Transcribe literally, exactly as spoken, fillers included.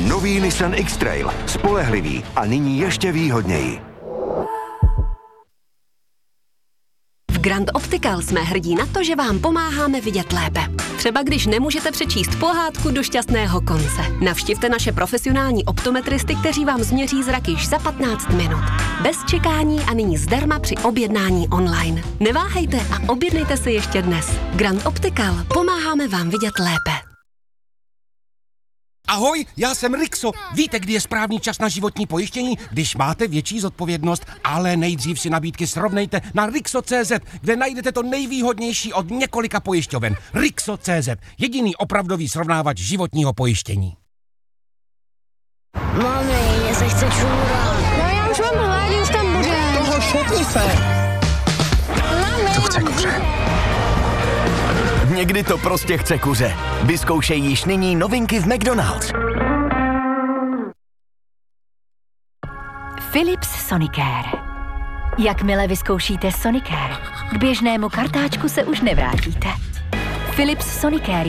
Nový Nissan X-Trail. Spolehlivý a nyní ještě výhodněji. V Grand Optical jsme hrdí na to, že vám pomáháme vidět lépe. Třeba když nemůžete přečíst pohádku do šťastného konce. Navštivte naše profesionální optometristy, kteří vám změří zrak již za patnáct minut. Bez čekání a nyní zdarma při objednání online. Neváhejte a objednejte si ještě dnes. Grand Optical. Pomáháme vám vidět lépe. Ahoj, já jsem Rixo. Víte, kdy je správný čas na životní pojištění? Když máte větší zodpovědnost, ale nejdřív si nabídky srovnejte na Rixo tečka cé zet, kde najdete to nejvýhodnější od několika pojišťoven. Rixo tečka cé zet, jediný opravdový srovnávač životního pojištění. Mami, mě se chce čůrat. No já už mám hlad, už tam bude. Toho šutni se. Mami. Co chce kuře? Někdy to prostě chce kuře. Vyzkoušej již nyní novinky v McDonald's. Philips Sonicare. Jakmile vyzkoušíte Sonicare, k běžnému kartáčku se už nevrátíte. Philips Sonicare